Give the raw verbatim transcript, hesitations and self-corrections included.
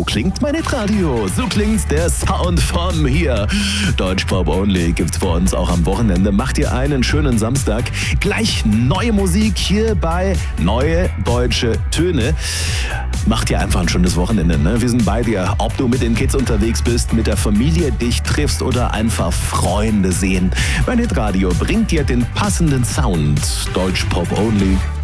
So klingt mein Hitradio. So klingt der Sound von hier. Deutschpop Only gibt's bei uns auch am Wochenende. Macht ihr einen schönen Samstag. Gleich neue Musik hier bei Neue Deutsche Töne. Macht ihr einfach ein schönes Wochenende. Ne? Wir sind bei dir. Ob du mit den Kids unterwegs bist, mit der Familie dich triffst oder einfach Freunde sehen. Mein Hitradio bringt dir den passenden Sound. Deutschpop Only.